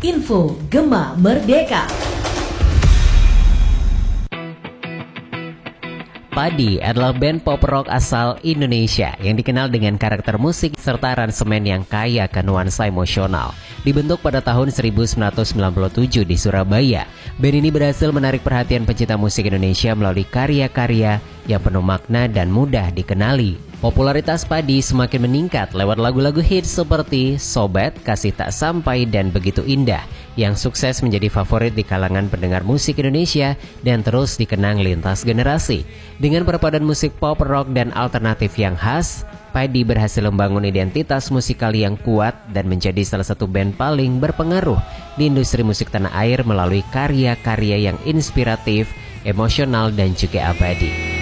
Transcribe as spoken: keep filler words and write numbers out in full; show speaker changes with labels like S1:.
S1: Info Gema Merdeka.
S2: Padi adalah band pop rock asal Indonesia yang dikenal dengan karakter musik serta aransemen yang kaya akan nuansa emosional. Dibentuk pada tahun seribu sembilan ratus sembilan puluh tujuh di Surabaya, band ini berhasil menarik perhatian pecinta musik Indonesia melalui karya-karya yang penuh makna dan mudah dikenali. Popularitas Padi semakin meningkat lewat lagu-lagu hits seperti Sobat, Kasih Tak Sampai, dan Begitu Indah yang sukses menjadi favorit di kalangan pendengar musik Indonesia dan terus dikenang lintas generasi. Dengan perpaduan musik pop, rock, dan alternatif yang khas, Padi berhasil membangun identitas musikal yang kuat dan menjadi salah satu band paling berpengaruh di industri musik tanah air melalui karya-karya yang inspiratif, emosional, dan juga abadi.